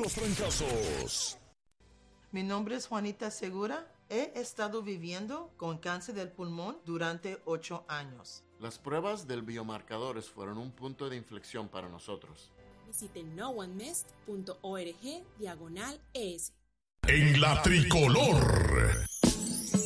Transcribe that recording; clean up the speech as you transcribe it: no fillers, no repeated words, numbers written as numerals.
los trancazos. Mi nombre es Juanita Segura. He estado viviendo con cáncer del pulmón durante 8 años. Las pruebas del biomarcadores fueron un punto de inflexión para nosotros. Visite noonemest.org/ES. En la tricolor.